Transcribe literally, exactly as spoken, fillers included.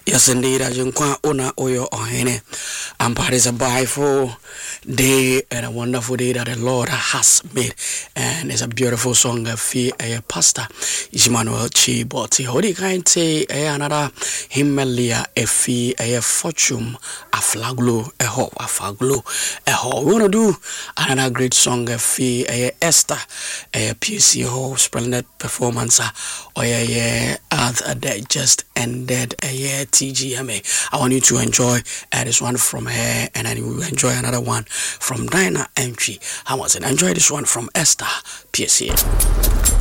Yes, indeed, as you can ona oyo ohene. And part is a beautiful day and a wonderful day that the Lord has made. And it's a beautiful song of fee a pastor Emmanuel Chiboti. Hodi kind say another himmelia a fee a fortune a flaglo a ho a flaglo a ho. We wanna do another great song of fee a Esther a P C ho splendid performance or yeah other day just ended a year T G M A. I want you to enjoy uh, this one from her, and then we will enjoy another one from Dinah Entry. How was it? Enjoy this one from Esther P S A.